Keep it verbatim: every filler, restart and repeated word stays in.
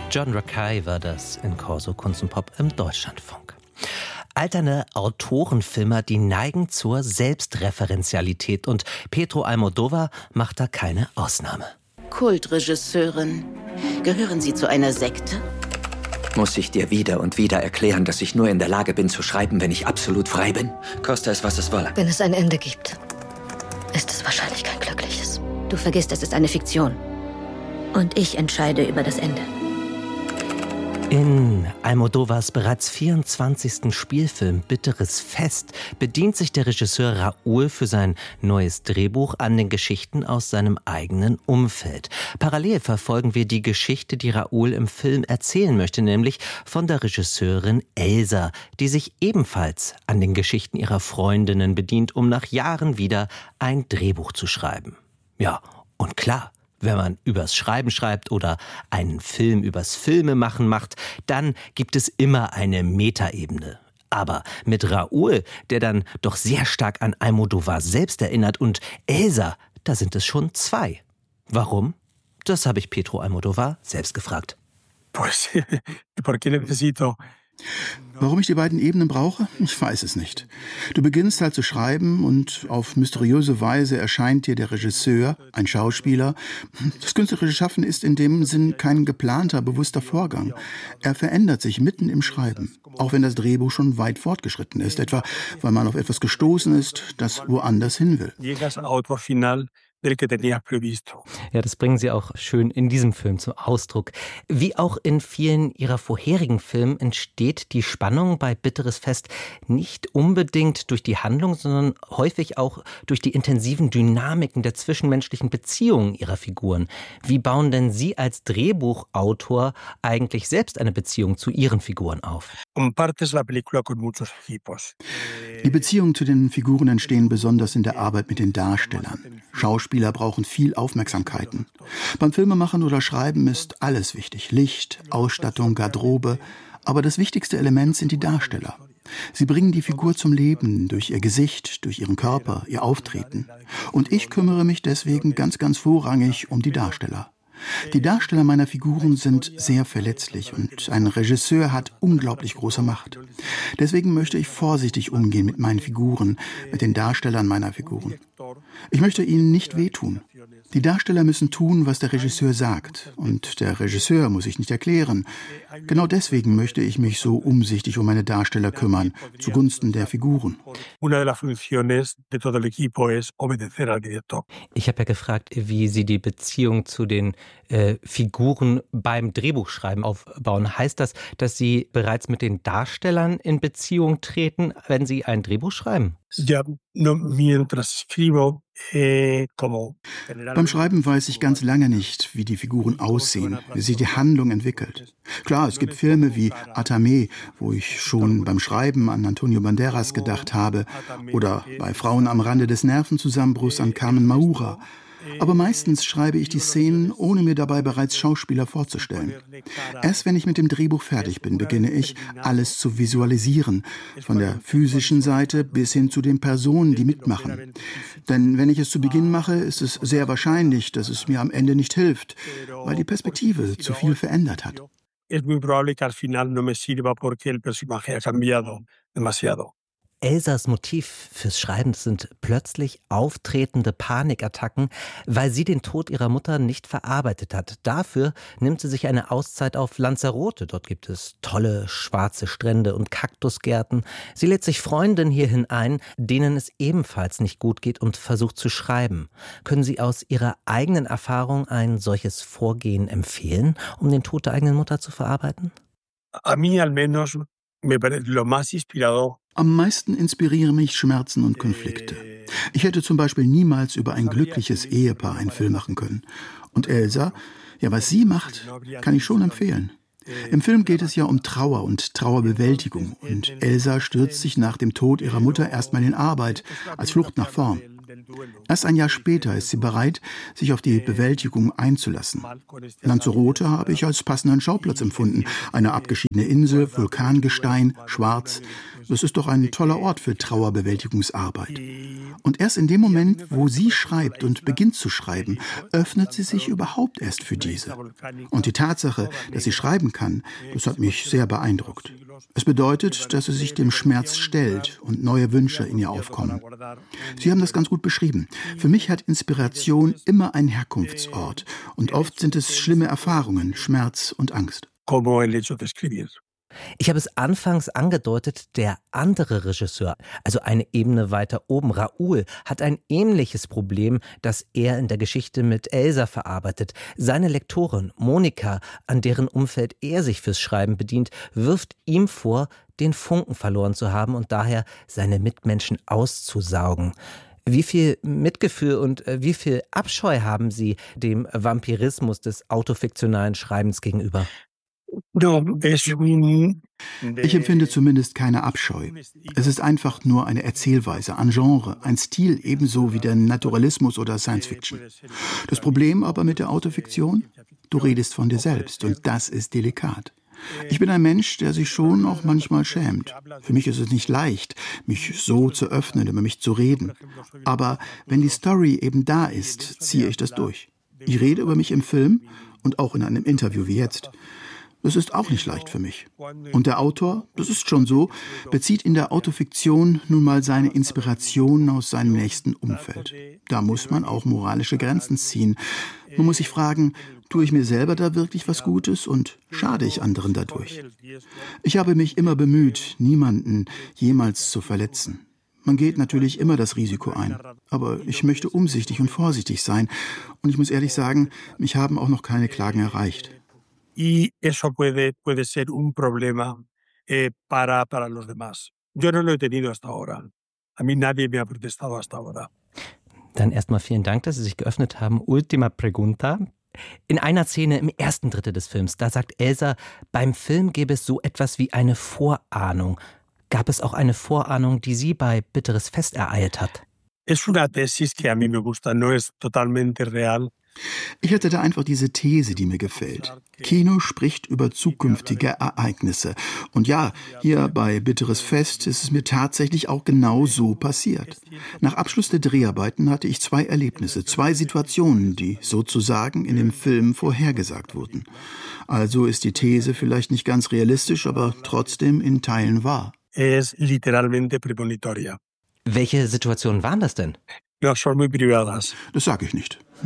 John Rakei war das in Corso Kunst und Pop im Deutschlandfunk. Alterne Autorenfilmer, die neigen zur Selbstreferenzialität und Pedro Almodóvar macht da keine Ausnahme. Kultregisseurin, gehören Sie zu einer Sekte? Muss ich dir wieder und wieder erklären, dass ich nur in der Lage bin zu schreiben, wenn ich absolut frei bin? Koste es, was es wolle. Wenn es ein Ende gibt, ist es wahrscheinlich kein glückliches. Du vergisst, es ist eine Fiktion. Und ich entscheide über das Ende. In Almodóvars bereits vierundzwanzigsten Spielfilm Bitteres Fest bedient sich der Regisseur Raúl für sein neues Drehbuch an den Geschichten aus seinem eigenen Umfeld. Parallel verfolgen wir die Geschichte, die Raúl im Film erzählen möchte, nämlich von der Regisseurin Elsa, die sich ebenfalls an den Geschichten ihrer Freundinnen bedient, um nach Jahren wieder ein Drehbuch zu schreiben. Ja, und klar, wenn man übers Schreiben schreibt oder einen Film übers Filmemachen macht, dann gibt es immer eine Metaebene. Aber mit Raúl, der dann doch sehr stark an Almodóvar selbst erinnert, und Elsa, da sind es schon zwei. Warum? Das habe ich Pedro Almodóvar selbst gefragt. Pues, porque necesito... Warum ich die beiden Ebenen brauche? Ich weiß es nicht. Du beginnst halt zu schreiben und auf mysteriöse Weise erscheint dir der Regisseur, ein Schauspieler. Das künstlerische Schaffen ist in dem Sinn kein geplanter, bewusster Vorgang. Er verändert sich mitten im Schreiben, auch wenn das Drehbuch schon weit fortgeschritten ist, etwa weil man auf etwas gestoßen ist, das woanders hin will. Ja, das bringen Sie auch schön in diesem Film zum Ausdruck. Wie auch in vielen Ihrer vorherigen Filmen entsteht die Spannung bei Bitteres Fest nicht unbedingt durch die Handlung, sondern häufig auch durch die intensiven Dynamiken der zwischenmenschlichen Beziehungen Ihrer Figuren. Wie bauen denn Sie als Drehbuchautor eigentlich selbst eine Beziehung zu Ihren Figuren auf? Die Beziehungen zu den Figuren entstehen besonders in der Arbeit mit den Darstellern. Schauspieler brauchen viel Aufmerksamkeiten. Beim Filmemachen oder Schreiben ist alles wichtig. Licht, Ausstattung, Garderobe. Aber das wichtigste Element sind die Darsteller. Sie bringen die Figur zum Leben durch ihr Gesicht, durch ihren Körper, ihr Auftreten. Und ich kümmere mich deswegen ganz, ganz vorrangig um die Darsteller. Die Darsteller meiner Figuren sind sehr verletzlich und ein Regisseur hat unglaublich große Macht. Deswegen möchte ich vorsichtig umgehen mit meinen Figuren, mit den Darstellern meiner Figuren. Ich möchte ihnen nicht wehtun. Die Darsteller müssen tun, was der Regisseur sagt. Und der Regisseur muss sich nicht erklären. Genau deswegen möchte ich mich so umsichtig um meine Darsteller kümmern, zugunsten der Figuren. Ich habe ja gefragt, wie Sie die Beziehung zu den äh, Figuren beim Drehbuchschreiben aufbauen. Heißt das, dass Sie bereits mit den Darstellern in Beziehung treten, wenn Sie ein Drehbuch schreiben? Beim Schreiben weiß ich ganz lange nicht, wie die Figuren aussehen, wie sich die Handlung entwickelt. Klar, es gibt Filme wie Atame, wo ich schon beim Schreiben an Antonio Banderas gedacht habe, oder bei Frauen am Rande des Nervenzusammenbruchs an Carmen Maura. Aber meistens schreibe ich die Szenen, ohne mir dabei bereits Schauspieler vorzustellen. Erst wenn ich mit dem Drehbuch fertig bin, beginne ich, alles zu visualisieren, von der physischen Seite bis hin zu den Personen, die mitmachen. Denn wenn ich es zu Beginn mache, ist es sehr wahrscheinlich, dass es mir am Ende nicht hilft, weil die Perspektive zu viel verändert hat. Es muy probable que al final no me sirva porque el personaje ha cambiado demasiado. Elsas Motiv fürs Schreiben sind plötzlich auftretende Panikattacken, weil sie den Tod ihrer Mutter nicht verarbeitet hat. Dafür nimmt sie sich eine Auszeit auf Lanzarote. Dort gibt es tolle schwarze Strände und Kaktusgärten. Sie lädt sich Freundinnen hierhin ein, denen es ebenfalls nicht gut geht, und versucht zu schreiben. Können Sie aus Ihrer eigenen Erfahrung ein solches Vorgehen empfehlen, um den Tod der eigenen Mutter zu verarbeiten? A mí al menos me parece lo más inspirador. Am meisten inspirieren mich Schmerzen und Konflikte. Ich hätte zum Beispiel niemals über ein glückliches Ehepaar einen Film machen können. Und Elsa, ja, was sie macht, kann ich schon empfehlen. Im Film geht es ja um Trauer und Trauerbewältigung. Und Elsa stürzt sich nach dem Tod ihrer Mutter erstmal in Arbeit, als Flucht nach vorn. Erst ein Jahr später ist sie bereit, sich auf die Bewältigung einzulassen. Lanzarote habe ich als passenden Schauplatz empfunden. Eine abgeschiedene Insel, Vulkangestein, schwarz. Das ist doch ein toller Ort für Trauerbewältigungsarbeit. Und erst in dem Moment, wo sie schreibt und beginnt zu schreiben, öffnet sie sich überhaupt erst für diese. Und die Tatsache, dass sie schreiben kann, das hat mich sehr beeindruckt. Es bedeutet, dass sie sich dem Schmerz stellt und neue Wünsche in ihr aufkommen. Sie haben das ganz gut beschrieben. Für mich hat Inspiration immer einen Herkunftsort. Und oft sind es schlimme Erfahrungen, Schmerz und Angst. Ich habe es anfangs angedeutet, der andere Regisseur, also eine Ebene weiter oben, Raúl, hat ein ähnliches Problem, das er in der Geschichte mit Elsa verarbeitet. Seine Lektorin, Monika, an deren Umfeld er sich fürs Schreiben bedient, wirft ihm vor, den Funken verloren zu haben und daher seine Mitmenschen auszusaugen. Wie viel Mitgefühl und wie viel Abscheu haben Sie dem Vampirismus des autofiktionalen Schreibens gegenüber? Ich empfinde zumindest keine Abscheu. Es ist einfach nur eine Erzählweise, ein Genre, ein Stil, ebenso wie der Naturalismus oder Science Fiction. Das Problem aber mit der Autofiktion? Du redest von dir selbst und das ist delikat. Ich bin ein Mensch, der sich schon auch manchmal schämt. Für mich ist es nicht leicht, mich so zu öffnen, über mich zu reden. Aber wenn die Story eben da ist, ziehe ich das durch. Ich rede über mich im Film und auch in einem Interview wie jetzt. Das ist auch nicht leicht für mich. Und der Autor, das ist schon so, bezieht in der Autofiktion nun mal seine Inspiration aus seinem nächsten Umfeld. Da muss man auch moralische Grenzen ziehen. Man muss sich fragen, tue ich mir selber da wirklich was Gutes und schade ich anderen dadurch? Ich habe mich immer bemüht, niemanden jemals zu verletzen. Man geht natürlich immer das Risiko ein, aber ich möchte umsichtig und vorsichtig sein. Und ich muss ehrlich sagen, mich haben auch noch keine Klagen erreicht. Y eso puede, puede ser un problema eh, para, para los demás. Yo no lo he tenido hasta ahora. A mí nadie me ha protestado hasta ahora. Dann erstmal vielen Dank, dass Sie sich geöffnet haben. Ultima Pregunta. In einer Szene im ersten Drittel des Films, da sagt Elsa, beim Film gäbe es so etwas wie eine Vorahnung. Gab es auch eine Vorahnung, die Sie bei Bitteres Fest ereilt hat? Es una tesis que a mí me gusta, no es totalmente real. Ich hätte da einfach diese These, die mir gefällt. Kino spricht über zukünftige Ereignisse. Und ja, hier bei Bitteres Fest ist es mir tatsächlich auch genau so passiert. Nach Abschluss der Dreharbeiten hatte ich zwei Erlebnisse, zwei Situationen, die sozusagen in dem Film vorhergesagt wurden. Also ist die These vielleicht nicht ganz realistisch, aber trotzdem in Teilen wahr. Es literalmente premonitoria. Welche Situationen waren das denn? No, son muy privadas. Das sage ich nicht.